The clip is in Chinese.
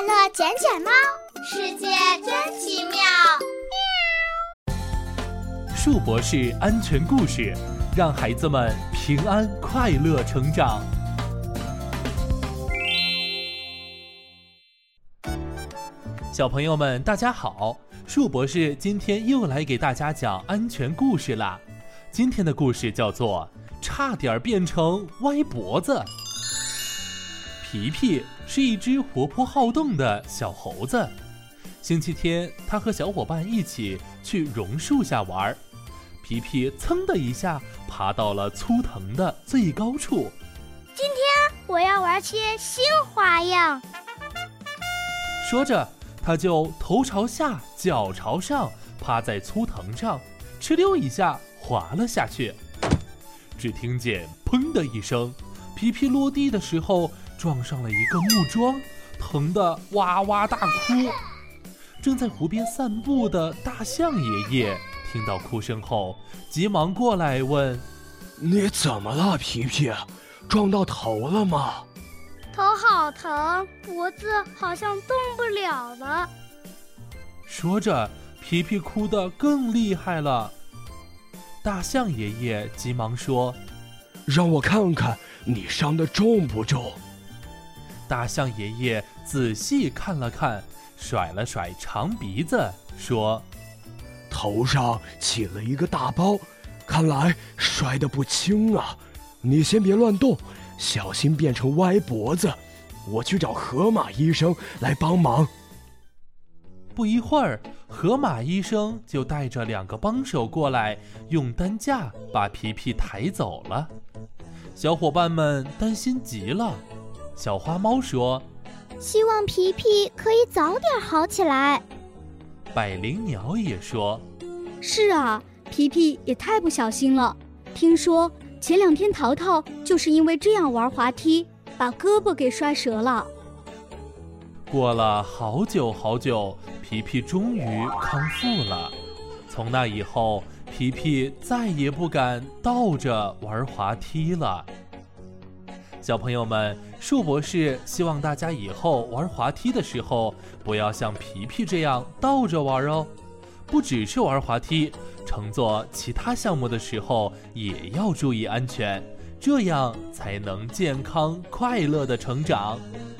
快乐捡捡猫，世界真奇妙。 树博士安全故事，让孩子们平安快乐成长。小朋友们大家好，树博士今天又来给大家讲安全故事啦。今天的故事叫做差点变成歪脖子。皮皮是一只活泼好动的小猴子。星期天，他和小伙伴一起去榕树下玩。皮皮噌的一下爬到了粗藤的最高处。 今天我要玩些新花样。 说着，他就头朝下脚朝上趴在粗藤上，哧溜一下滑了下去。只听见砰的一声，皮皮落地的时候撞上了一个木桩，疼得哇哇大哭。正在湖边散步的大象爷爷听到哭声后，急忙过来问： 你怎么了，皮皮？撞到头了吗？ 头好疼，脖子好像动不了了。 说着，皮皮哭得更厉害了。大象爷爷急忙说： 让我看看你伤得重不重。 大象爷爷仔细看了看，甩了甩长鼻子，说： 头上起了一个大包，看来摔得不轻啊。你先别乱动，小心变成歪脖子。我去找河马医生来帮忙。 不一会儿，河马医生就带着2个帮手过来，用担架把皮皮抬走了。小伙伴们担心极了。小花猫说： 希望皮皮可以早点好起来。 百灵鸟也说： 是啊，皮皮也太不小心了。听说前2天淘淘就是因为这样玩滑梯，把胳膊给摔折了。 过了好久好久，皮皮终于康复了。从那以后，皮皮再也不敢倒着玩滑梯了。小朋友们，树博士希望大家以后玩滑梯的时候，不要像皮皮这样倒着玩哦。不只是玩滑梯，乘坐其他项目的时候也要注意安全，这样才能健康快乐的成长。